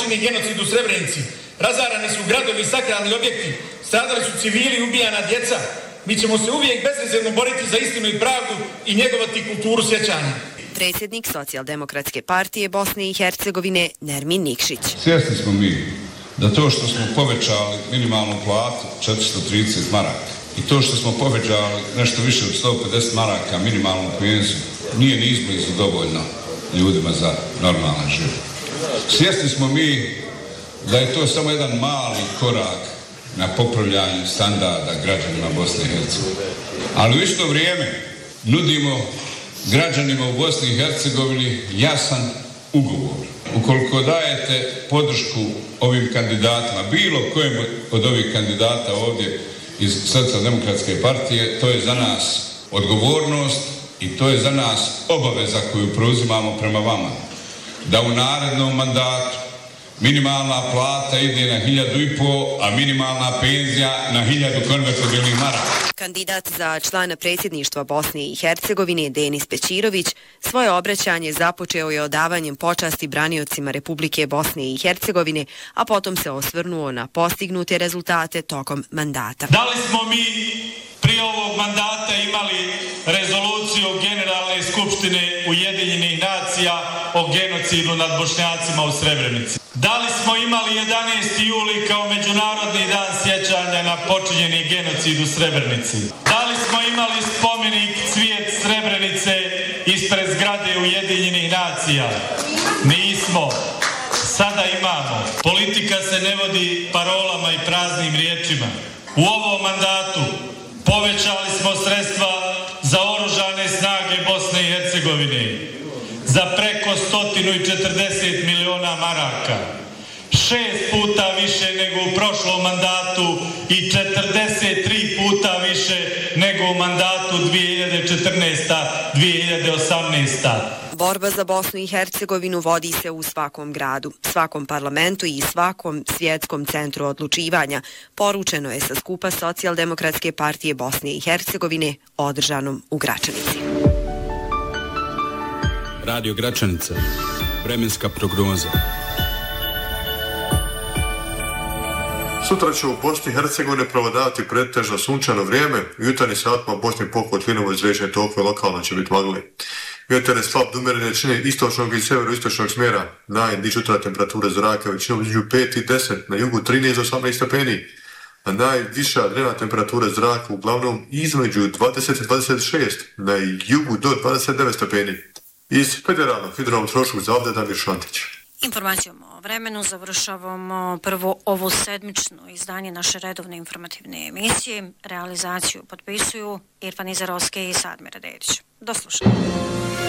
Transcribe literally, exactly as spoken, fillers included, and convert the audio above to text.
počinjen genocid u Srebrenici. Razarani su gradovi i sakralni objekti, stradali su civili i ubijana djeca. Mi ćemo se uvijek bezrezervno boriti za istinu i pravdu i njegovati kulturu sjećanja. Predsjednik Socijaldemokratske partije Bosne i Hercegovine Nermin Nikšić. Svjesni smo mi da to što smo povećali minimalnu platu četiristo trideset maraka i to što smo povećali nešto više od sto pedeset maraka minimalnu penziju nije ni izblizu dovoljno ljudima za normalan život. Svjesni smo mi da je to samo jedan mali korak na popravljanju standarda građanima Bosne i Hercegovine. Ali u isto vrijeme nudimo građanima u Bosni i Hercegovini jasan ugovor. Ukoliko dajete podršku ovim kandidatima, bilo kojem od ovih kandidata ovdje iz Socijaldemokratske partije, to je za nas odgovornost i to je za nas obaveza koju preuzimamo prema vama. Da u narednom mandatu minimalna plata ide na hiljadu i po, a minimalna penzija na hiljadu konvertibilnih maraka. Kandidat za člana predsjedništva Bosne i Hercegovine Denis Pećirović svoje obraćanje započeo je odavanjem počasti braniocima Republike Bosne i Hercegovine, a potom se osvrnuo na postignute rezultate tokom mandata. Da li smo mi prije ovog mandata imali rezoluciju Generalne skupštine Ujedinjenih nacija o genocidu nad Bošnjacima u Srebrenici? Da li smo imali jedanaesti juli kao Međunarodni dan sjećanja na počinjeni genocid u Srebrenici? Da li smo imali spomenik Cvijet Srebrenice ispred zgrade Ujedinjenih nacija? Nismo. Sada imamo. Politika se ne vodi parolama i praznim riječima. U ovom mandatu povećali smo sredstva za oružane snage Bosne i Hercegovine za preko sto četrdeset miliona maraka. Šest puta više nego u prošlom mandatu i četrdeset tri puta više nego u mandatu dvije hiljade četrnaesta do dvije hiljade osamnaesta. Borba za Bosnu i Hercegovinu vodi se u svakom gradu, svakom parlamentu i svakom svjetskom centru odlučivanja, poručeno je sa skupa Socijaldemokratske partije Bosne i Hercegovine održanom u Gračanici. Radio Gračanica, vremenska prognoza. Sutra će u Bosni i Hercegovini prevladavati pretežno sunčano vrijeme. U jutarnjim satima u Bosni pokut linovo izređene tokove lokalno će biti magli. Vjetar je slab do umjerene jačine istočnog i severoistočnog smjera. Najniža jutarnja temperatura zraka većinom između pet i deset, na jugu trinaest do osamnaest stepeni. A najviša dnevna temperatura zraka uglavnom između dvadeset i dvadeset šest, na jugu do dvadeset devet stepeni. Iz Federalnog hidrometeorološkog zavoda Damir Šantić. Informacijom o vremenu završavamo prvo ovo sedmično izdanje naše redovne informativne emisije. Realizaciju potpisuju Irfan Izarovski i Sadmir Dedić. Do slušanja.